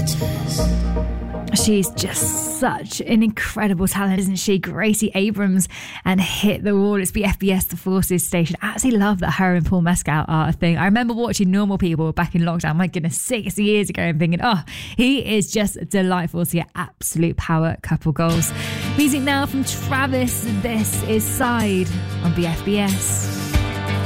She's just such an incredible talent, isn't she? Gracie Abrams and Hit the Wall. It's the FBS The Forces station. I absolutely love that her and Paul Mescal are a thing. I remember watching Normal People back in lockdown, my goodness, 6 years ago, and thinking, oh, he is just delightful. So yeah, absolute power couple goals. Music now from Travis. This is Side on the FBS.